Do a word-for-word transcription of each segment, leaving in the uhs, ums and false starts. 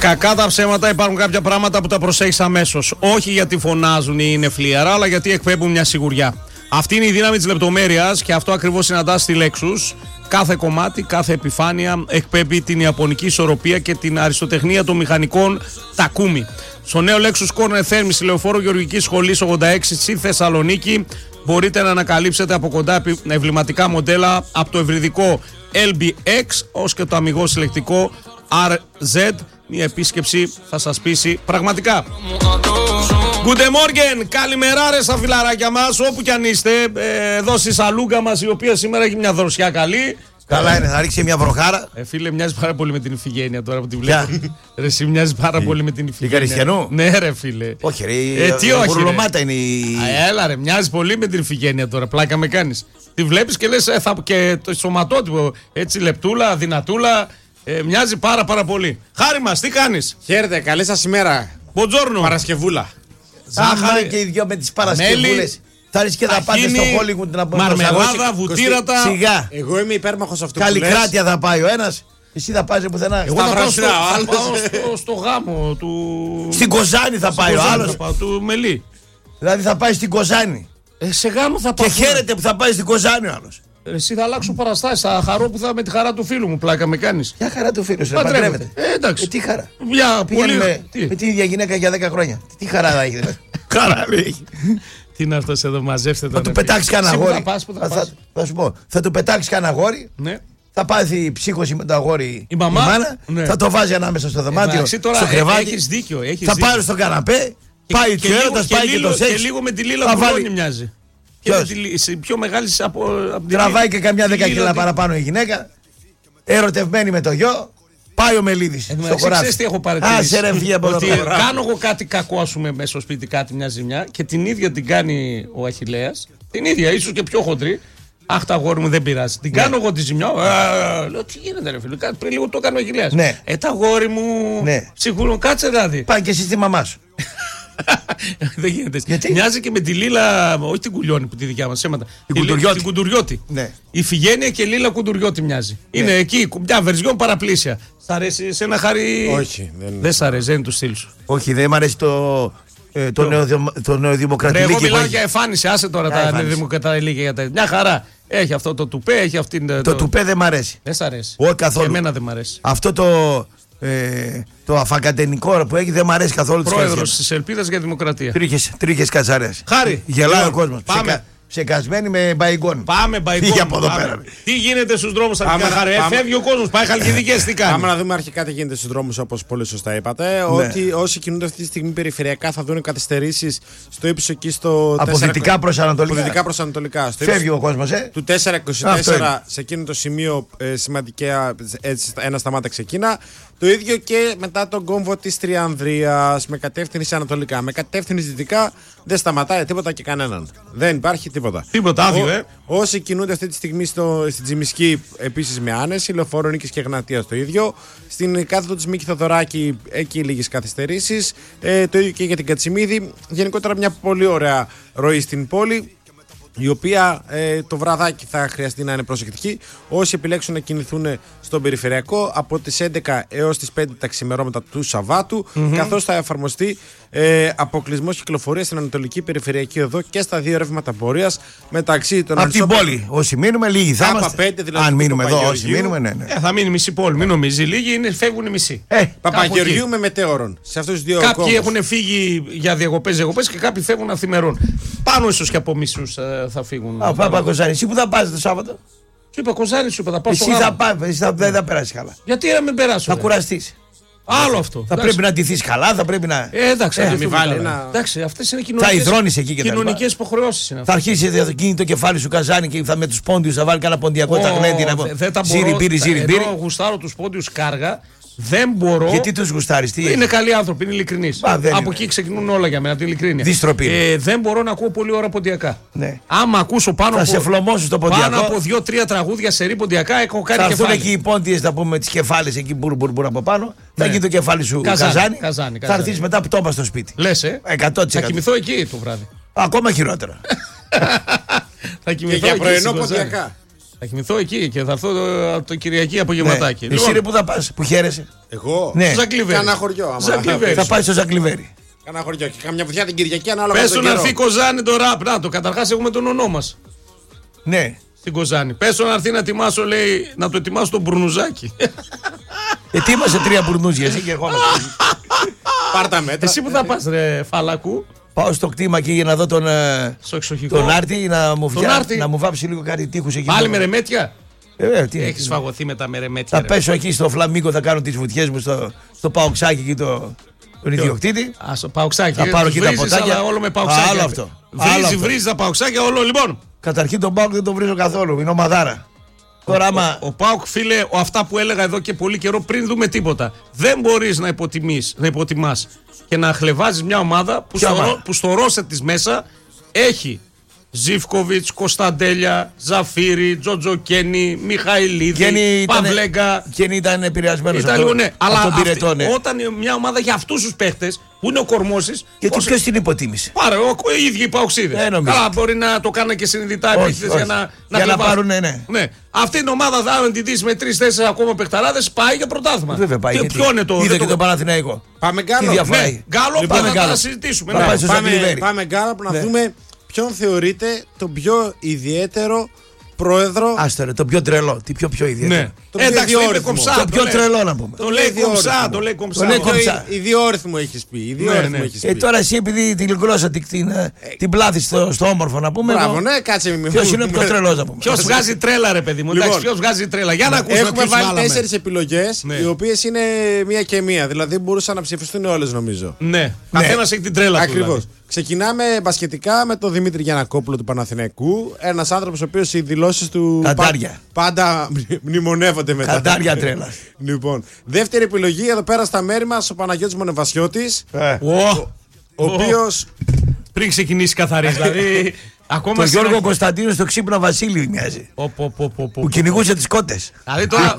Κακά τα ψέματα, υπάρχουν κάποια πράγματα που τα προσέχεις αμέσως. Όχι γιατί φωνάζουν ή είναι φλιαρά, αλλά γιατί εκπέμπουν μια σιγουριά. Αυτή είναι η δύναμη της λεπτομέρειας και αυτό ακριβώς συναντάς στη Lexus. Κάθε κομμάτι, κάθε επιφάνεια εκπέμπει την ιαπωνική ισορροπία και την αριστοτεχνία των μηχανικών Takumi. Στο νέο Lexus Corner Θέρμης, λεωφόρο Γεωργικής Σχολής ογδόντα έξι στη Θεσσαλονίκη, μπορείτε να ανακαλύψετε από κοντά εμβληματικά μοντέλα από το ευρυδικό ελ μπι εξ ως και το αμιγό συλλεκτικό αρ ζετ. Μια επίσκεψη θα σας πείσει πραγματικά. Good morning, καλημέρα ρε στα φιλαράκια μας, όπου κι αν είστε, ε, εδώ στη σαλούγκα μας, η οποία σήμερα έχει μια δροσιά καλή. Καλά είναι, θα ρίξει μια βροχάρα. Ε, φίλε, μοιάζει πάρα πολύ με την Ιφηγένεια τώρα που τη βλέπω. Ρε, εσύ μοιάζει πάρα πολύ με την Ιφηγένεια. Η Καριστιανού? Ναι, ρε φίλε. Όχι, ρε. Ε, τι όχι. Ρουλωμάτα είναι η. Α, έλα, ρε, μοιάζει πολύ με την Ιφηγένεια τώρα. Πλάκα με κάνεις. Τη βλέπεις και λες, ε, θα, και το σωματότυπο έτσι λεπτούλα, δυνατούλα. Ε, μοιάζει πάρα πάρα πολύ. Χάρη μας, τι κάνεις? Χαίρετε, καλή σας ημέρα. Μποντζόρνο. Παρασκευούλα. Ζάχαρη και οι δυο με τις Παρασκευούλες. Θα ρίξει και θα πάτε στο Hollywood να πούμε. Μαρμελάδα, βουτύρατα. Σιγά. Εγώ είμαι υπέρμαχος αυτού που λες. Καλλικράτεια θα πάει ο ένας. Εσύ θα πάει πουθενά. Εγώ θα πάω στο, θα πάω στο, στο γάμο του. Στην Κοζάνη θα πάει ο άλλος. Του Μελί. Δηλαδή θα πάει στην Κοζάνη. Ε, σε γάμο θα πάω. Και χαίρεται που θα πάει στην Κοζάνη ο άλλος. Εσύ θα αλλάξω παραστάσεις. Θα χαρώ που θα με τη χαρά του φίλου μου. Πλάκα με κάνεις. Ποια χαρά του φίλου σου, παντρεύεται. Ε, εντάξει. Ε, τι χαρά. Μια πολύ... με, με την ίδια γυναίκα για δέκα χρόνια. Τι χαρά θα έχει. Χαρά έχει. Τι είναι αυτός εδώ, μαζεύστε τον. Θα του πετάξει κανένα αγόρι. Θα, πας, θα, θα, θα σου πω. Θα του πετάξει κανένα αγόρι. Ναι. Θα πάθει ψύχωση με το αγόρι η μαμά. Η μάνα, ναι. Θα το βάζει ανάμεσα στο δωμάτιο. Εντάξει, τώρα, στο κρεβάτι. Έχεις δίκιο, έχεις θα δίκιο. πάρει στο καναπέ. Και, πάει και, και, έρωτας, πάει και, και το σεξ. Και λίγο με τη Λίλα που βάλει μοιάζει. Τη, πιο μεγάλη από, από τραβάει και καμιά δέκα κιλά παραπάνω η γυναίκα. Ερωτευμένη με το γιο. Πάει ο Μελίδης ε, στο χωράφι. Ξέρεις τι έχω παρατηρήσει? Άσε ρε φύγε από ότι κάνω εγώ κάτι κακό, ας πούμε, μέσα στο σπίτι, κάτι μια ζημιά και την ίδια την κάνει ο Αχιλλέας. Την ίδια, ίσως και πιο χοντρή. Αχ, τα αγόρι μου δεν πειράζει. Την ναι. κάνω εγώ τη ζημιά. Α, λέω τι γίνεται, ρε φίλε. Πριν λίγο το έκανε ο Αχιλλέας. Ναι. Ε, τα αγόρι μου. Ναι. Ψυχούλων, κάτσε δηλαδή. Πάει και εσύ στη μαμά σου. Δεν γίνεται. Γιατί? Μοιάζει και με τη Λίλα, όχι την Κουλιώνη που τη δικιά μας αίματα. Την Κουντουριώτη. Την Κουντουριώτη. Ναι. Η Φιγένεια και Λίλα Κουντουριώτη μοιάζει. Ναι. Είναι εκεί, μια βερζιόν παραπλήσια. Σ' αρέσει σε ένα χάρι? Όχι. Δεν, δεν σ' αρέσει, δεν είναι του στυλ σου. Όχι, δεν μ' αρέσει το. Ε, το, νεοδημο, το νεοδημοκρατικό. Εγώ μιλάω για εμφάνιση, άσε τώρα τα νεοδημοκρατικά για τα. Μια χαρά. Έχει αυτό το τουπέ, έχει αυτή. Το, το τουπέ δεν μ' αρέσει. Δεν σ' αρέσει. Όχι καθόλου. Εμένα δεν μ' αρέσει. Αυτό το. Ε, το αφακατενικό που έχει δεν μ' αρέσει καθόλου. Πρόεδρος της Ελπίδας για Δημοκρατία. Τρίχες, τρίχες κατσαρές. Χάρη. Γελάει ο κόσμος. Πάμε. Ξεκασμένοι με μπαϊγκόν. Πάμε μπαϊγκόν. Φύγε από εδώ πέρα. Τι γίνεται στους δρόμους αρχικά, Χάρη? Ε, φεύγει ο κόσμος, πάει Χαλκιδικές, τι κάνει? Πάμε να δούμε αρχικά τι γίνεται στους δρόμους, όπως πολύ σωστά είπατε. Ναι. Ότι όσοι κινούνται αυτή τη στιγμή περιφερειακά θα δουν καθυστερήσεις στο ύψος εκεί στο. Από δυτικά προς ανατολικά. Από δυτικά προς ανατολικά. Φεύγει ο κόσμος, ε. Του τετρακόσια είκοσι τέσσερα σε εκείνο το σημείο ε, σημαντικά έτσι, ένα σταμάταξε εκείνα. Το ίδιο και μετά τον κόμβο της Τριανδρίας με κατεύθυνση ανατολικά. Με κατεύθυνση δυτικά δεν σταματάει τίποτα και κανέναν. Δεν υπάρχει τίποτα. Τίποτα, άδειο, ε. Όσοι κινούνται αυτή τη στιγμή στο, στην Τζιμισκή επίσης με άνεση, Λεωφόρο Νίκης και Εγνατίας το ίδιο. Στην κάθοδο της Μίκη Θοδωράκη εκεί λίγες καθυστερήσεις. Ε, το ίδιο και για την Κατσιμίδη. Γενικότερα μια πολύ ωραία ροή στην πόλη, η οποία ε, το βραδάκι θα χρειαστεί να είναι προσεκτική. Όσοι επιλέξουν να κινηθούν στον περιφερειακό από τις έντεκα έως τις πέντε τα ξημερώματα του Σαββάτου, mm-hmm. καθώς θα εφαρμοστεί ε, αποκλεισμός κυκλοφορίας στην Ανατολική Περιφερειακή Οδό και στα δύο ρεύματα πορείας μεταξύ των από την πόλη. Όσοι μείνουμε, λίγοι θα είμαστε. Δηλαδή, αν μείνουμε εδώ, όσοι μείνουμε, ναι. ναι. Ε, θα μείνει μισή πόλη. Μην νομίζει, λίγοι είναι, φεύγουν μισοί. Ε, Παπαγεωργίου με μετέωρον. Σε αυτούς τους δύο κάποιοι κόμβους. έχουν φύγει για διακοπές, διακοπές και κάποιοι φεύγουν αυθημερών. Πάνω ίσως και από μισούς ε, θα φύγουν. Α, Παπα Κοζάνη, εσύ που θα πας το Σάββατο? Σου είπα Κοζάνη, σου είπα θα πάω εσύ στο γάμο. Θα πάει, εσύ θα, δεν θα περάσει καλά. Γιατί να μην περάσω? Θα κουραστείς. Άλλο αυτό. Θα εντάξει. πρέπει να ντυθείς καλά, θα πρέπει να. Ε, εντάξει, ε, να μην βάλει ένα. Εντάξει, αυτές είναι κοινωνικές. Θα υδρώνεις εκεί και τα κοινωνικές υποχρεώσεις είναι. Θα αρχίσει να κίνει το κεφάλι σου Καζάνη και θα με τους πόντιους θα βάλει κανένα ποντιακό ταγλέντι να πω. Ζήρι, μπύρι, ζήρι, μπύρι. Εγώ γουστάρω τους πόντιους κάργα. Δεν μπορώ. Γιατί τους γουστάρεις, τι είναι καλοί άνθρωποι, είναι ειλικρινείς. Από είναι. Εκεί ξεκινούν όλα για μένα, από την ειλικρίνεια. Δυστροπή. Ε, δεν μπορώ να ακούω πολλή ώρα ποντιακά. Ναι. Άμα ακούσω πάνω, από, στο πάνω από δύο-τρία τραγούδια σε ρί ποντιακά, έχω κάνει θα κεφάλι. Θα έρθουν εκεί οι πόντιες, θα πούμε, με τις κεφάλες εκεί μπουρ, μπουρ, μπουρ από πάνω. Ναι. Θα γίνει το κεφάλι σου Καζάνη. Καζάνη, Καζάνη. Θα έρθεις μετά πτώμα στο σπίτι. Λες, ε. εκατό τοις εκατό. Θα κοιμηθώ εκεί το βράδυ. Ακόμα χειρότερα. Θα κοιμηθώ και για πρωινό ποντιακά. Θα κοιμηθώ εκεί και θα έρθω το, το Κυριακή απογευματάκι. Ναι. Λοιπόν, εσύ ρε που θα πας, που χαίρεσαι? Εγώ. Ναι. Ζακλιβέρι. Κάνα χωριό. Θα πάει στο Ζακλιβέρι. Κάνα χωριό και κάμια βουδιά την Κυριακή ανάλογα. Πες να έρθει Κοζάνη το ραπ. Να το, καταρχάς έχουμε τον ονό μας. Ναι. Στην Κοζάνη. Πες να έρθει να ετοιμάσω, λέει, να το ετοιμάσω τον μπουρνουζάκι. Ετοίμασε τρία μπουρνούζια εσύ και εγώ. Πάρτα μέτρα. Εσύ που θα πας ρε Φαλακού? Πάω στο κτήμα εκεί για να δω τον, τον Άρτη να μου, φτιά, να μου βάψει λίγο κάτι τείχους εκεί. Πάλι με ρεμέτια. Ε, τι έχεις φαγωθεί με τα μερεμέτια. Θα ρε. Πέσω εκεί στο Φλαμίγκο, θα κάνω τις βουτιές μου στο, στο Παοξάκι εκεί το, τον ιδιοκτήτη. Α, στο Παοξάκι. Θα πάρω εκεί τα ποτάκια. Όλο με Παοξάκι. Άλλο αυτό. Βρίζει, βρίζει τα Παοξάκια όλο. Λοιπόν. Καταρχήν τον Πάοκ δεν τον βρίζω καθόλου. Είναι ομαδάρα. Τώρα, άμα... Ο, ο Πάοκ, φίλε, ο, αυτά που έλεγα εδώ και πολύ καιρό πριν δούμε τίποτα. Δεν μπορείς να, να υποτιμάς και να χλεβάζεις μια ομάδα που, στο, που στο ρόστερ της μέσα έχει Ζίβκοβιτς, Κωνσταντέλια, Ζαφύρι, Τζοτζοκένι, Μιχαηλίδη, Παυλέγκα. Κένι ήταν επηρεασμένος από τον ναι. Αλλά αυτή, πυρετό, ναι. Όταν μια ομάδα για αυτούς τους παίχτες που είναι ο κορμός. Γιατί ποιος την υποτίμησε? Πάρε, ο, οι ίδιοι οι Παοξίδες. Ε, Καλά, μπορεί να το κάνουν και συνειδητά επίθετες για να, να, για να πάρουν, ναι, ναι. ναι. Αυτή την ομάδα θα αν τη δεις με τρεις-τέσσερις ακόμα παιχταράδες πάει για πρωτάθλημα. Βέβαια πάει. Και ποιο είναι το. Είδε και το Παναθηναϊκό. Πάμε γκάλο. Τι διαφορά έχει? Γκάλο, πάμε να συζητήσουμε. Πάμε γκάλο να δούμε. Ποιον θεωρείτε τον πιο ιδιαίτερο πρόεδρο? Άστερε, το πιο τρελό. Τι πιο πιο ιδιαίτερο. Ναι. Το πιο ιδιόρυθμο. Το πιο τρελό να πούμε. Το λέει κομψά. Το λέει κομψά. Ιδιόρυθμο έχεις πει. Ιδιόρυθμο έχεις πει. Ε, τώρα εσύ επειδή την γλώσσα την πλάθεις στο όμορφο να πούμε. Μπράβο, ναι, κάτσε με. Ποιος είναι ο πιο τρελός να πούμε? Ποιος βγάζει τρέλα, ρε παιδί μου? Εντάξει, ποιος βγάζει τρέλα? Για να ακούσουμε. Έχουμε βάλει τέσσερις επιλογές, οι οποίες είναι μία και μία. Δηλαδή μπορούσαν να ψηφιστούν όλες νομίζω. Ναι. Καθένας έχει την τρέλα του. Ακριβώς. Ξεκινάμε μπασκετικά με τον Δημήτρη Γιαννακόπουλο του Παναθηναϊκού. Ένας άνθρωπος ο οποίος οι δηλώσεις του Καντάρια. πάντα μνημονεύονται μετά. Καντάρια τρέλα. Λοιπόν, δεύτερη επιλογή εδώ πέρα στα μέρη μας ο Παναγιώτης Μονεβασιώτης. Ε. Ο, ο οποίος. Πριν ξεκινήσει καθαρή, δηλαδή. Ακόμα τον Γιώργο Κωνσταντίνο στο ξύπνο Βασίλειο μοιάζει. Που κυνηγούσε τις κότες. Δηλαδή τώρα.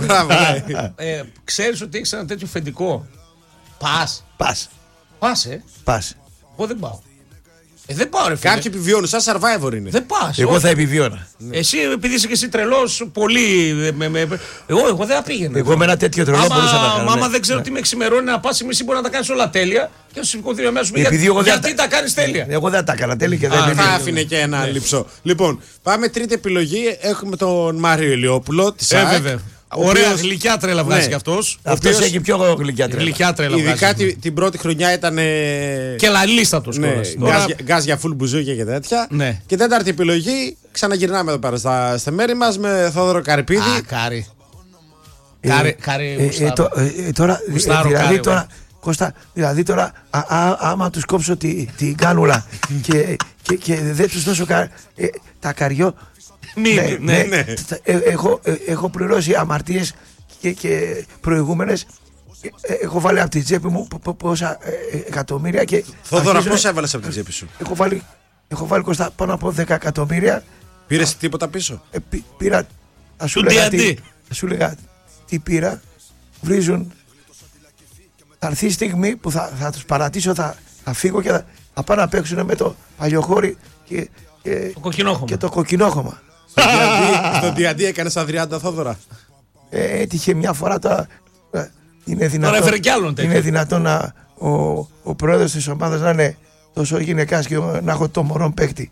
Ξέρεις ότι έχεις ένα τέτοιο φεντικό? Πας. Πας. Πας, ε. Πας. Εγώ δεν πάω. Ε, δεν πάω, ρε φίλε. Κάποιοι επιβιώνουν, σαν survivor είναι. Δεν πας. Εγώ θα επιβιώνα. Εσύ, επειδή είσαι και εσύ τρελός, πολύ. Με, με, εγώ, εγώ δεν θα πήγαινα. Εγώ με ένα τέτοιο τρελό άμα, μπορούσα να κάνω. Άμα ναι. δεν ξέρω ναι. τι με εξημερώνει να πας, εσύ μπορεί να τα κάνεις όλα τέλεια και στο σηκωθήριο μέσα σου πει γιατί, γιατί τα κάνεις τέλεια. Εγώ δεν τα έκανα τέλεια και δεν θα άφηνε και ένα ναι. λειψό. Λοιπόν, πάμε τρίτη επιλογή. Έχουμε τον Μάριο Ηλιόπουλο τη ΣΑΕΚ. Βέβαια. Ωραία γλυκιά τρέλα βγάζει ναι. κι αυτός. Αυτός έχει πιο γλυκιά τρέλα. Γλυκιά τρέλα ειδικά την, την πρώτη χρονιά ήταν. Και λαλίστατος ναι, γκάζ, γκάζ για φουλ μπουζούκια και τέτοια. Ναι. Και τέταρτη επιλογή, ξαναγυρνάμε εδώ πέρα στα, στα μέρη μας με Θόδωρο Καρυπίδη. Α, Κάρι. Ε, Κάρι, Κάρι ε, ε, το, ε, τώρα, Γουστάρω, δηλαδή Κάρι, τώρα, Κώστα, δηλαδή τώρα, α, α, άμα τους κόψω την τη κάνουλα και, και, και δεν τους δώσω κα, ε, τα καριό. Μη, ναι, ναι, ναι. Ε, έχω, ε, έχω πληρώσει αμαρτίες και, και προηγούμενες. Ε, έχω βάλει από την τσέπη μου πόσα ε, εκατομμύρια και. Θόδωρα, πόσα έβαλες από την τσέπη σου? Έχω βάλει, έχω βάλει Κώστα, πάνω από δέκα εκατομμύρια. Πήρες τίποτα πίσω? Ε, πή, πήρα. Ας σου λέγα τι, σου λέγα τι πήρα. Βρίζουν. Θα έρθει η στιγμή που θα, θα τους παρατήσω, θα, θα φύγω και θα, θα πάω να παίξουν με το παλιοχώρι και, και, το κοκκινόχωμα. Και το κοκκινόχωμα. Στο ντι εν ντι έκανες αδριάντα Θόδωρα? Ε, έτυχε μια φορά τώρα. Είναι δυνατόν, τώρα έφερε κι άλλον είναι δυνατόν να, ο, ο πρόεδρος της ομάδας να είναι τόσο γυναικάς και να έχω το μωρόν παίκτη.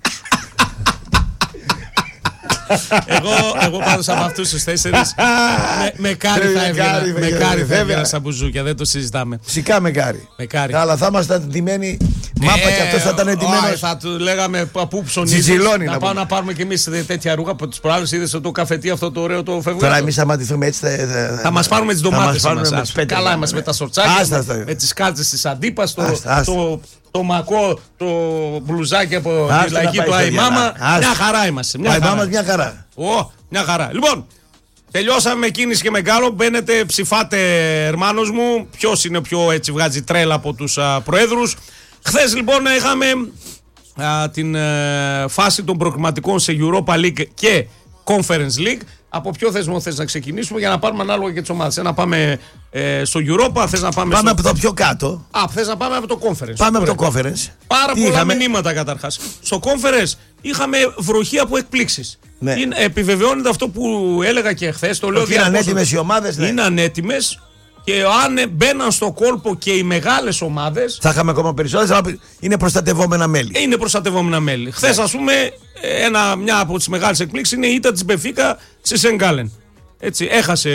εγώ, εγώ πάντως από αυτούς τους τέσσερις με, με κάρι θα έβγαινα. Με κάρι θα έβγαινα στα μπουζούκια, δεν το συζητάμε. Φυσικά με κάρι. Με κάρι. Αλλά θα ήμασταν ντυμένοι μάπα και αυτός θα ήταν ντυμένος. Θα του λέγαμε πού ψωνίζεις. Να πάμε να πάρουμε κι εμείς τέτοια ρούχα από τις προάλλες. Είδες το καφετί αυτό το ωραίο το φευγάτο. Τώρα εμείς άμα ντυθούμε έτσι θα μας πάρουμε τις ντομάτες μας. Καλά είμαστε με τα σορτσάκια, με τις κάλτσες της Αντίπας, το μακό, το μπλουζάκι από τη λαϊκή του Αϊμάμα. Μια χαρά είμαστε. Μια χαρά. Μια χαρά. Ω, μια χαρά. Λοιπόν, τελειώσαμε με κίνηση και με γκάλο. Μπαίνετε, ψηφάτε, ερμάνος μου. Ποιος είναι ο πιο έτσι βγάζει τρέλα από τους α, προέδρους. Χθες λοιπόν είχαμε α, την α, φάση των προκριματικών σε Europa League και Conference League. Από ποιο θεσμό θες να ξεκινήσουμε για να πάρουμε ανάλογα και τις ομάδες. Να πάμε ε, στο Europa, θες να πάμε. Πάμε στο... από το πιο κάτω. Α, θες να πάμε από το Conference. Πάμε Ωραία. από το Conference. Πάρα Τι πολλά είχαμε... μηνύματα καταρχάς. Στο Conference είχαμε βροχή από εκπλήξεις. Ναι. Είναι, επιβεβαιώνεται αυτό που έλεγα και χθες. Το λέω ότι είναι ανέτοιμες οι ομάδες. Ναι. Είναι ανέτοιμες και αν μπαίναν στο κόλπο και οι μεγάλες ομάδες. Θα είχαμε ακόμα περισσότερες, αλλά είναι προστατευόμενα μέλη. Είναι προστατευόμενα μέλη. Χθες, ας πούμε, ένα, μια από τις μεγάλες εκπλήξεις είναι η ήττα της Μπενφίκα στη Σενγκάλεν. Έτσι, έχασε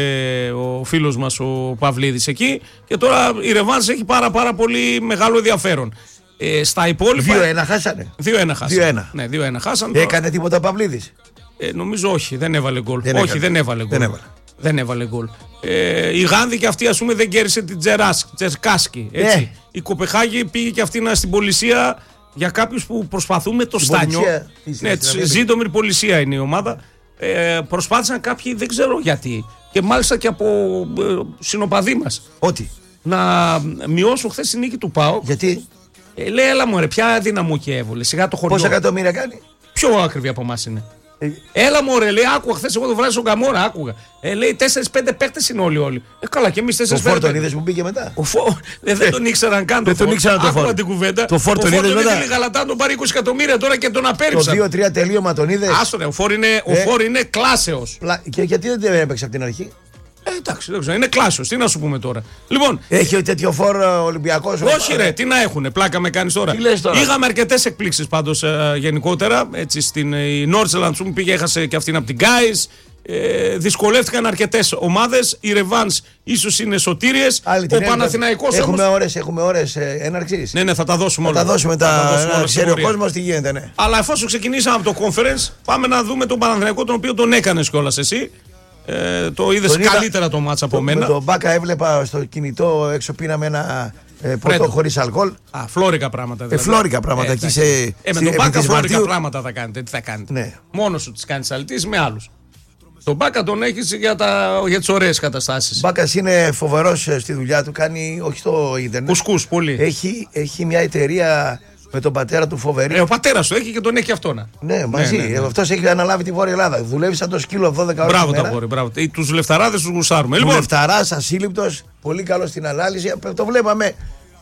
ο φίλος μας ο Παυλίδης εκεί και τώρα η ρεβάνς έχει πάρα, πάρα πολύ μεγάλο ενδιαφέρον. Ε, στα υπόλοιπα. δύο ένα χάσανε. δύο ένα χάσανε. δύο ένα. Ναι, δύο ένα χάσανε. Έκανε τίποτα ο Παυλίδης? Ε, νομίζω όχι, δεν έβαλε γκολ. Δεν όχι, έκανε. δεν έβαλε γκολ. Δεν έβαλε. Δεν έβαλε γκολ. Ε, η Γάνδη και αυτή, ας πούμε, δεν κέρδισε την Τζερκάσκι. Έτσι. Ναι. Η Κοπεχάγη πήγε και αυτή στην Πολυσία για κάποιους που προσπαθούν με το Την Στάνιο. Πολυσία, Ναι, τη Ζήτομιρ Πολυσία είναι η ομάδα. Ε, προσπάθησαν κάποιοι, δεν ξέρω γιατί. Και μάλιστα και από ε, συνοπαδοί μας. Ότι. Να μειώσουν χθες τη νίκη του ΠΑΟΚ. Γιατί? Ε, λέει, έλα μωρέ, ποια δύναμο και έβολε. Σιγά το χωριό. Πόσα εκατομμύρια κάνει? Πιο ακριβή από εμάς είναι. Ε, Έλα μωρέ, λέει, άκουγα χθες εγώ το βράδυ στον Καμόρα, άκουγα. Ε, λέει, τέσσερις πέντε παίκτες είναι όλοι όλοι. Ε, καλά, και εμείς Το τέσσερις πέντε. Φόρτον είδες που πήγε μετά? Ο Φω... ε, δεν τον ήξεραν καν Δεν τον τον ήξεραν τον Άκουγα Φόρτον. την κουβέντα. Το Φόρτον ο είδες Φόρτον μετά? είδε Γαλατά τον πάρει είκοσι εκατομμύρια τώρα και τον Το απέρριψαν. δύο τρία τελείωμα τον είδες? Άστονε, ο Φόρ είναι, ο Ε. Φόρ είναι κλάσεως. Πλα- Και γιατί δεν έπαιξε από την αρχή? Ε, εντάξει, δεν ξέρω, είναι κλάσεως. Τι να σου πούμε τώρα. Λοιπόν, Έχει τέτοιο φόρο Ολυμπιακός? όχι ρε, τι να έχουνε, πλάκα με κάνεις τώρα. Τι λες τώρα? Είχαμε αρκετές εκπλήξεις πάντως ε, γενικότερα. Έτσι, στην η Νόρτσελαντ που πήγε, έχασε και αυτήν από την Γκάις. Ε, δυσκολεύτηκαν αρκετές ομάδες. Οι Ρεβάνς ίσως είναι σωτήριες. Άλλη Ο την έλεγα. Παναθηναϊκός Έχουμε όμως. ώρες, έχουμε ώρες ε, έναρξης. Ναι, ναι, θα τα δώσουμε όλα. Θα τα δώσουμε Θα τα τα. δώσουμε όλα να στην ξέρει ο πορεία. κόσμος τι γίνεται, ναι. Αλλά εφόσον ξεκινήσαμε από το conference, πάμε να δούμε τον Παναθηναϊκό, τον οποίο τον έκανες κιόλας εσύ. Ε, το είδες Τον είδα- καλύτερα το μάτς από Το- μένα. Με τον Μπάκα έβλεπα στο κινητό έξω, πίναμε ένα ε, ποτό Φρέντο. χωρίς αλκοόλ. Α, φλόρικα πράγματα. Ε, Δηλαδή. φλόρικα πράγματα εκεί εντάξει. σε. Ε, με στη- τον Μπάκα επί της φλόρικα Μαρτίου. πράγματα θα κάνετε. Τι θα κάνετε. Ναι. Μόνος σου τις κάνεις αλητίες με άλλους. Τον Μπάκα τον έχεις για, τα, για τις ωραίες καταστάσεις. Ο Μπάκας είναι φοβερός ε, στη δουλειά του, κάνει όχι στο ίντερνετ. Κουσκούς, πολύ. Έχει, έχει μια εταιρεία με τον πατέρα του φοβερή. Ε, ο πατέρας του έχει και τον έχει αυτόνα. Ναι, μαζί. ναι, ναι. Ε, αυτός έχει αναλάβει τη Βόρεια Ελλάδα. Δουλεύει σαν το σκύλο δώδεκα ώρες Μπράβο τη τα μέρα. γόρι, μπράβο. Ε, τους λεφταράδες τους γουσάρουμε. Λοιπόν, Λεφταράς, ασύλληπτος, πολύ καλό στην ανάλυση. Ε, Το βλέπαμε,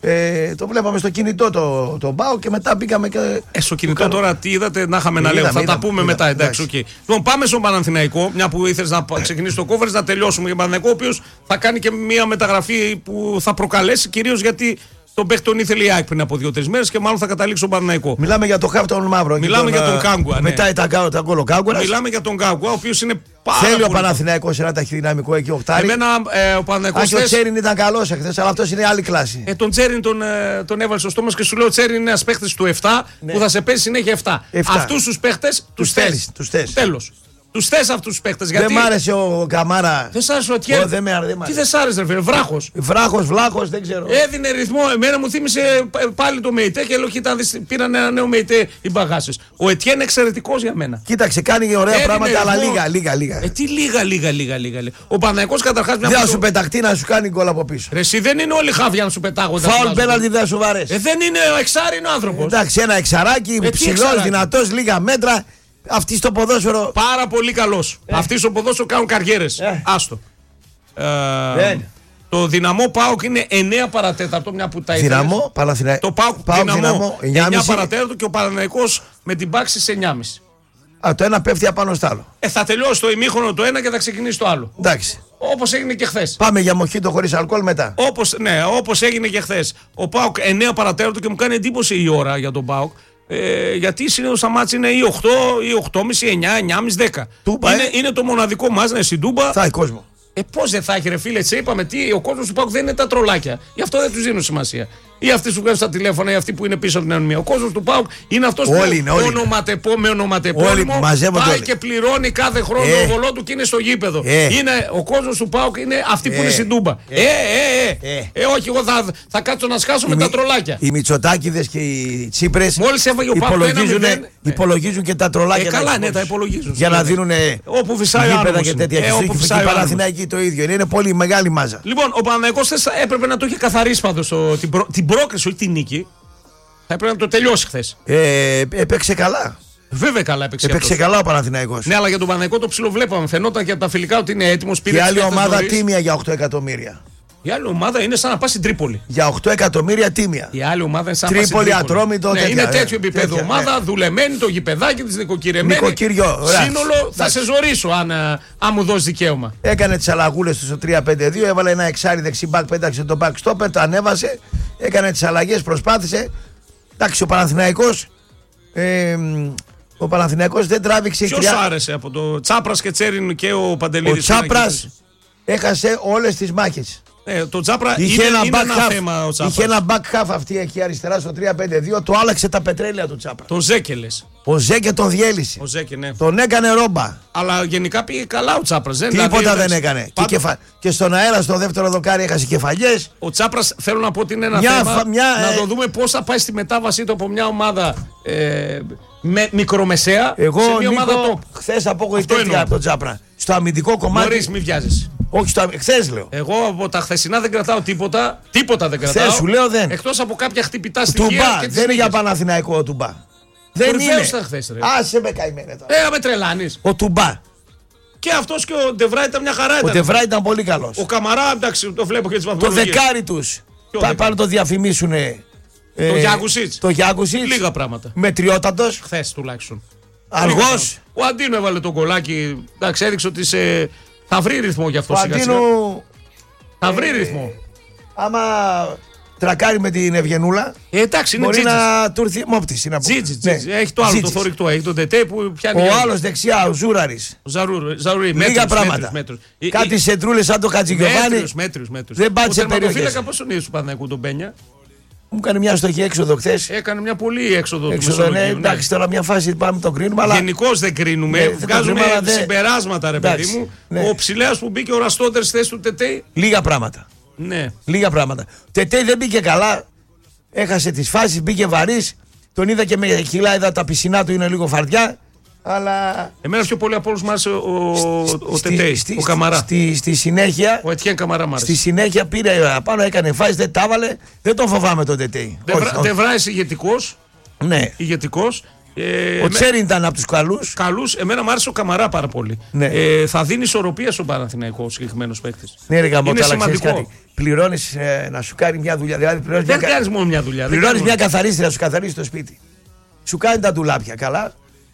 ε, το βλέπαμε στο κινητό το, το Μπάο και μετά πήγαμε και. Ε, στο κινητό τώρα τι είδατε να είχαμε να Είδαμε, λέω. Θα τα είδαμε, πούμε είδαμε, μετά. Εντάξει, οκ. εντάξει. Λοιπόν, πάμε στον Παναθηναϊκό. Μια που ήθελες να ξεκινήσει το coverage, να τελειώσουμε για τον Παναθηναϊκό, ο οποίος θα κάνει και μια μεταγραφή που θα προκαλέσει κυρίως γιατί τον παίχτη τον ήθελε η ΑΕΚ πριν από δύο τρεις μέρες και μάλλον θα καταλήξει στον Παναθηναϊκό. Μιλάμε για τον Χάπτον Μαύρο. και Μιλάμε για τον ε, Κάγκουα, ναι. Μετά ήταν τα, τα γκολ ο Κάγκουας. Μιλάμε για τον Γκάγκουα, ο οποίος είναι πάρα Θέλει ο πολύ- Παναθηναϊκός ένα ταχυδυναμικό εκεί οχτάρι. Εμένα ε, ο Αν Παναθηναϊκός και ο θες- Τσέριν ήταν καλός εχθές, αλλά αυτός είναι άλλη κλάση. Ε, τον Τσέριν τον, ε, τον έβαλε στο στόμα και σου λέω: ο Τσέριν είναι ένα παίχτη του επτά Ναι. που θα σε παίζει συνέχεια επτά. επτά. Αυτούς τους παίχτες τους Τους θες. θέλεις, τους θες. Τέλος. Τους θες αυτούς τους παίχτες. Γιατί Δεν μ' άρεσε ο Καμάρα. δεν σ' άρεσε ο Ετιέν. Ω, δεν με άρεσε, δεν μ' Τι άρεσε. δεν σ' άρεσε, ρε φίλε, βράχος. Βράχος, βλάχος, δεν ξέρω. Έδινε ρυθμό. Εμένα μου θύμισε ε, πάλι το Μεϊτέ και λέω: κοίτα, δεις, πήραν ένα νέο Μεϊτέ οι μπαγάσες. Ο Ετιέν είναι εξαιρετικός για μένα. Κοίταξε, κάνει ωραία Έδινε πράγματα, αλλά ρυθμό. λίγα, λίγα, λίγα. Ε, τι λίγα, λίγα, λίγα, λίγα. λίγα. Ο Παναθηναϊκός καταρχάς μια Δεν θα που σου το- πεταχτεί να σου κάνει γκολ από πίσω. Ρε, εσύ δεν είναι όλοι χάβια να σου πετάγονται. Φάουλ πέναλτι δεν θα σου βαρέσει. Ε, δεν είναι ο εξάρι είναι ο άνθρωπος. Εντάξει, ένα εξαράκι, τι ψηλός, εξαράκι? δυνατός, λίγα μέτρα. Αυτή στο ποδόσφαιρο. Πάρα πολύ καλός. Αυτοί στο ποδόσφαιρο κάνουν καριέρες. Ε. Άστο. Ε, Δεν. το δυναμό ΠΑΟΚ είναι εννέα παρατέταρτο, μια που τα ήθελες. Δυναμό, Παναθηναϊκό. Το ΠΑΟΚ Πάοκ, δυναμό, δυναμό, εννέα εννιά και μισή. παρατέταρτο και ο Παναθηναϊκός με την πάξη σε εννιά και μισή. Α, το ένα πέφτει απάνω στο άλλο. Ε, θα τελειώσει το ημίχρονο το ένα και θα ξεκινήσει το άλλο. Εντάξει. Όπως έγινε και χθες. Πάμε για μοχίτο χωρίς αλκοόλ μετά. Όπως, ναι, όπως έγινε και χθες. Ο ΠΑΟΚ εννέα παρατέταρτο και μου κάνει εντύπωση η ώρα για τον ΠΑΟΚ. Ε, γιατί συνήθως τα μάτς είναι ή οκτώ ή οκτώ και μισή, εννιά, εννιά και μισή, δέκα. Τούμπα, είναι, ε. είναι το μοναδικό μάτς, ναι, στην Τούμπα. Θα έχει κόσμο. Ε, πώς δεν θα έχει, ρε φίλε, σε είπαμε τι, ο κόσμος του ΠΑΟΚ δεν είναι τα τρολάκια. Γι' αυτό δεν τους δίνουν σημασία. Ή αυτοί σου βγάζουν στα τηλέφωνα ή αυτοί που είναι πίσω από την ερμηνεία. Ο κόσμος του ΠΑΟΚ είναι αυτός Όλοι που είναι, όλοι είναι. ονοματεπώ με ονοματεπώνυμο Όλοι μαζεύονται πάει όλοι. και πληρώνει κάθε χρόνο Ε. το βολό του και είναι στο γήπεδο. Ε. Είναι, ο κόσμος του ΠΑΟΚ είναι αυτοί που Ε. είναι στην Τούμπα. Ε, ε, ε, ε. Ε. ε όχι, εγώ θα, θα κάτσω να σκάσω με Οι τα μη- τρολάκια. Οι Μητσοτάκηδες και οι Τσίπρες Μόλις έφαγε ο ΠΑΟΚ το ένα υπολογίζουν, μηδέν, ναι. υπολογίζουν και τα τρολάκια. Ε, να καλά, έχεις ναι, πόντους. τα υπολογίζουν. Για να Ναι. δίνουν Όπου φυσάει ο γήπεδα άνεμος και είναι. τέτοια. Ε, Και όπου στην φυσάει ο άνεμος. Παναθηναϊκή το ίδιο. Είναι πολύ μεγάλη μάζα. Λοιπόν, ο Παναθηναϊκός θες έπρεπε να το είχε καθαρίσει πάντως το- την, προ, την πρόκριση, όχι την νίκη. Θα έπρεπε να το τελειώσει χθες. Ε, έπαιξε καλά. Βέβαια καλά έπαιξε. Έπαιξε αυτός. καλά ο Παναθηναϊκός. Ναι, αλλά για τον Παναθηναϊκό το ψιλοβλέπαμε. Φαινόταν και από τα φιλικά ότι είναι έτοιμος. Πήρε Και τις άλλη παίκτες ομάδα νωρίς. τίμια για οκτώ εκατομμύρια. Η άλλη ομάδα είναι σαν να πάει στην Τρίπολη. Για οκτώ εκατομμύρια τίμια. Η άλλη ομάδα είναι σαν να πάει στην Τρίπολη, Τρίπολη. Ατρόμητο, Ναι, τέτοια, είναι τέτοιο ε, επίπεδο τέτοια, ομάδα, ναι. δουλεμένη, το γηπεδάκι τη, νοικοκυρεμένη. Νοικοκυριό. Σύνολο θα σε ζωρίσω αν, αν μου δώσει δικαίωμα. Έκανε τις αλλαγούλες του στο τρία πέντε δύο, έβαλε ένα εξάρι δεξιμπάκ, πέταξε τον back stopper, το ανέβασε, έκανε τις αλλαγές, προσπάθησε. Εντάξει, ο Παναθηναϊκός. Ε, ο Παναθηναϊκός δεν τράβηξε. Ποιος τριά... άρεσε από το Τσάπρας και Τσέριν και ο Παντελίδης? Ο Τσάπρας έχασε όλες τις μάχες. Ε, το Τσάπρα είχε είναι, ένα, είναι ένα half, θέμα ο Τσάπρας. είχε ένα back half αυτή εκεί αριστερά στο τρία πέντε δύο, το άλλαξε τα πετρέλαια του Τσάπρα. Τον Ζέκελες. Ο Ζέκε τον διέλυσε. Ο Ζέκε, ναι. Τον έκανε ρόμπα. Αλλά γενικά πήγε καλά ο Τσάπρας. Δεν, Τίποτα δηλαδή, δεν έκανε. Πάντα... Και, κεφα... και στον αέρα στο δεύτερο δοκάρι έχασε κεφαλιές. Ο Τσάπρας, θέλω να πω ότι είναι ένα μια, θέμα. φα... μια, να ε... το δούμε πώς θα πάει στη μετάβασή του από μια ομάδα ε, με, μικρομεσαία Εγώ, σε μια Νίκο, ομάδα top. χθες απογοητεύτηκα από τον Τσάπρα. Στο αμυντικό κομμάτι. Μπορείς, μην βιάζεσαι. Όχι, στο... χθες λέω. Εγώ από τα χθεσινά δεν κρατάω τίποτα. Τίποτα δεν κρατάω. Χθες σου λέω δεν. Εκτός από κάποια χτυπητά στοιχεία. Τουμπά, και τις δεν είναι για νίκες. Παναθηναϊκό ο Τουμπά. Δεν Κορυφαίος είναι. ήταν χθες, ρε. Άσε με καημένε τώρα. Ε, με τρελάνεις. Ο Τουμπά. Και αυτός και ο Ντεβρά ήταν μια χαρά. Ο Ήταν. Ντεβρά ήταν πολύ καλός. Ο Καμαρά, εντάξει, το βλέπω και τις Το βαθμολογίες. δεκάρι τους. Ποιο Θα δεκάρι? πάνε το διαφημίσουνε. Το ε, Γιάκουσιτς. Το Γιάκουσιτς. Λίγα πράγματα. Μετριότατος. Χθες τουλάχιστον. Αργός. Ο Αντίνο έβαλε τον κολάκι. Εντάξει, έδειξε ότι σε... θα βρει ρυθμό γι' αυτό. Ο σιγά σιγά. Αντίνου. Θα βρει ρυθμό. Άμα τρακάρει με την Ευγενούλα. Ε, εντάξει, είναι Μπορεί τζίτζις. να του έρθει μόπτης. Τζίτζι, Ναι. τζίτζι. Έχει το άλλο, Τζίτζις. το θωρηκτό. Έχει τον Τετέ που πιάνει. Ο άλλος δεξιά, ο Ζούραρης. Ο Ζαρούρ, Ζαρουρί, Λίγα μέτρους, πράγματα. μέτρους, μέτρους. Κάτι σεντρούλες σαν το Χατζηγιοβάνι. Μέτρους, μέτρους, μέτρους. Δεν πάτησε Ο τερματοφύλακα περιοχές. πώς τον είδες του Παναθηναϊκού τον Μπένια? Μου έκανε μια στοχή έξοδο χθες. Έκανε μια πολύ έξοδο του Έξοδο, ναι, Μεσολογγίου, ναι. εντάξει, τώρα μια φάση πάμε το κρίνουμε. Αλλά Γενικώς δεν κρίνουμε. Ναι, δεν το Βγάζουμε κρίνουμε, αλλά δεν- συμπεράσματα, ρε παιδί Εντάξει, μου. ναι. Ο Ψηλέας που μπήκε ο Ραστότερ στη θέση του Τετέ. λίγα πράγματα. Ναι. Λίγα πράγματα. Τετέ δεν μπήκε καλά. Έχασε τις φάσεις, μπήκε βαρύς. Τον είδα και με χειλά, είδα τα πισινά του είναι λίγο φαρδιά. Αλλά. Εμένα πιο πολύ από όλους μου άρεσε ο, ο στη- Τετέ, στη- ο Καμαρά. Στη, στη συνέχεια. Ο Ετιέν Καμαρά μ' άρεσε. Στη συνέχεια πήρε απάνω, έκανε φάση, δεν τα έβαλε. Δεν τον φοβάμαι τον Τετέ. Δεν βράει ηγετικός. Ναι. ηγετικός. Ε, Ο Τσέριν ήταν από τους καλούς. Καλούς, εμένα μου άρεσε ο Καμαρά πάρα πολύ. Ναι. Ε, θα δίνει ισορροπία στον Παναθηναϊκό ο συγκεκριμένος παίκτης. Ναι, ρε γαμώτα, Είναι αλλά ξέρεις σημαντικό. κάτι. Πληρώνεις ε, να σου κάνει μια δουλειά. Δηλαδή πληρώνεις Δεν μια, κάνεις μόνο μια δουλειά. δεν πληρώνεις κάνεις μια καθαρίστρια να σου καθαρίσει το σπίτι. Σου κάνει τα ντουλάπια καλά.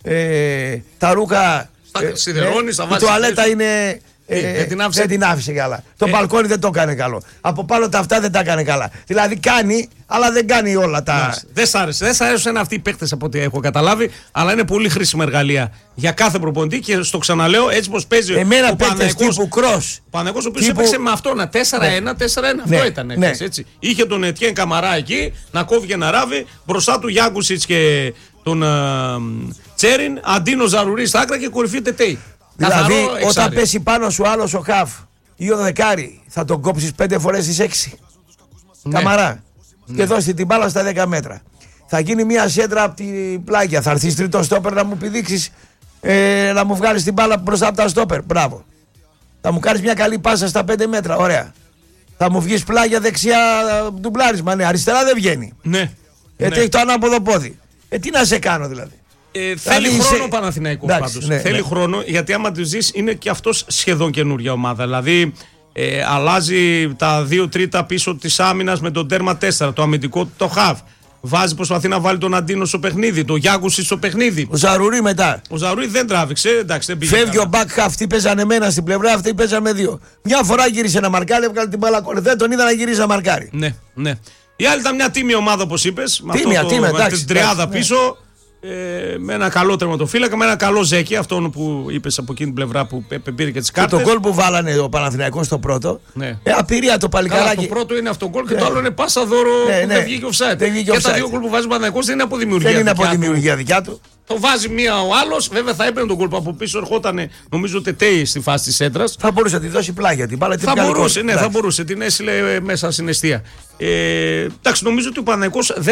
Ε, τα ρούχα. Τα σιδερώνεις, τα η βάζεις τουαλέτα μέσα. είναι. Ε, Ε, δεν την άφησε. δεν την άφησε καλά. Το Ε. μπαλκόνι δεν το έκανε καλό. Από πάνω τα αυτά δεν τα έκανε καλά. Δηλαδή κάνει, αλλά δεν κάνει όλα τα. Μάλιστα. Δεν σ' άρεσε. Δεν σ' αρέσουν αυτοί οι παίκτες από ό,τι έχω καταλάβει, αλλά είναι πολύ χρήσιμα εργαλεία για κάθε προπονητή και στο ξαναλέω έτσι πως παίζει Εμένα ο παίκτες Παναθηναϊκός. τύπου κρός. Ο Παναθηναϊκός ο οποίος τύπου- έπαιξε με αυτό ένα τέσσερα ένα τέσσερα ένα. Ναι. Αυτό ήταν. Ναι. χθες, έτσι. Είχε τον Ετιέν Καμαρά εκεί να κόβει και να ράβει. Μπροστά του Γιάκουσιτς και τον α, Τσέριν. Αντίνο Ζαρουρί στα άκρα και κορυφή Τετέι. Δηλαδή, Καθαρό όταν εξάρι. πέσει πάνω σου άλλο ο χαφ ή ο δεκάρι, θα τον κόψει πέντε φορές στις έξι. Ναι. Καμαρά. Και δώσει την μπάλα στα δέκα μέτρα. Θα γίνει μια σέντρα από την πλάγια. Θα έρθει τρίτο στόπερ να μου πηδήξει, ε, να μου βγάλει την μπάλα μπροστά από τα στόπερ. Μπράβο. Θα μου κάνει μια καλή πάσα στα πέντε μέτρα. Ωραία. Θα μου βγει πλάγια δεξιά ντουμπλάρισμα. Ναι, αριστερά δεν βγαίνει. Ναι. Γιατί Ναι. έχει το ανάποδο πόδι. Ε, τι να σε κάνω δηλαδή. Ε, θέλει είσαι- χρόνο ο Παναθηναϊκός Εντάξει, πάντως. ναι, θέλει ναι. χρόνο γιατί άμα τη ζεις είναι και αυτός σχεδόν καινούργια ομάδα. Δηλαδή ε, αλλάζει τα δύο τρίτα πίσω της άμυνας με τον τέρμα τέσσερα, το αμυντικό το χαβ. Βάζει, προσπαθεί να βάλει τον Αντίνο στο παιχνίδι, το Γιάκουσιτς στο παιχνίδι. Ο Ζαρουρί μετά. Ο Ζαρούι δεν τράβηξε, εντάξει, δεν πήγε. Φεύγει καλά. ο back half, αυτοί παίζανε μένα στην πλευρά, αυτοί παίζανε δύο. Μια φορά γύρισε να μαρκάρει, έβγαλε την μπάλα κόρη. Δεν τον είδα να γυρίσει να μαρκάρει. Ναι, ναι. Η άλλη ήταν μια τίμια ομάδα όπως είπες. Με Τίμια, αυτό το, τίμια, με εντάξει, την τριάδα εντάξει, πίσω. Ε, με ένα καλό τερματοφύλακα, με ένα καλό Ζέκι, αυτόν που είπες από εκείνη την πλευρά που πέ- πήρε και τις Και κάρτες. το γκολ που βάλανε ο Παναθηναϊκός στο πρώτο. Ναι. Ε, απειρία το Καλά, παλικάράκι. το πρώτο είναι αυτό γκολ και Ναι. το άλλο είναι πάσα δώρο Ναι, που ναι. δεν βγήκε offside. Δεν βγήκε Και τα offside. δύο γκολ που βάζει ο Παναθηναϊκός δεν είναι από δημιουργία. Δεν είναι από δικιά του. δημιουργία δικιά του. Το βάζει μία ο άλλος, βέβαια θα έπαιρνε τον γκολ που από πίσω ερχόταν νομίζω Τετέι στη φάση της έντρας. Θα μπορούσε να τη δώσει πλάγια την μπάλα. την Θα βγάλει μπορούσε, κόρη. ναι, θα Εντάξει. μπορούσε. Την έστειλε μέσα στην αιστεία. Ε, εντάξει, νομίζω ότι ο Παναθηναϊκός δεν